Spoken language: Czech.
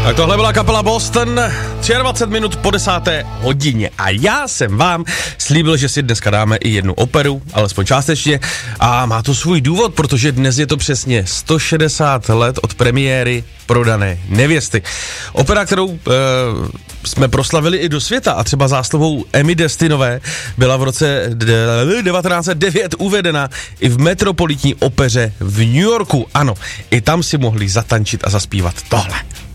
Tak tohle byla kapela Boston, 23 minut po 10. hodině a já jsem vám slíbil, že si dneska dáme i jednu operu, alespoň částečně, a má to svůj důvod, protože dnes je to přesně 160 let od premiéry Prodané nevěsty. Opera, kterou jsme proslavili i do světa a třeba zásluhou Emmy Destinové byla v roce 1909 uvedena i v Metropolitní opeře v New Yorku. Ano, i tam si mohli zatančit a zaspívat tohle.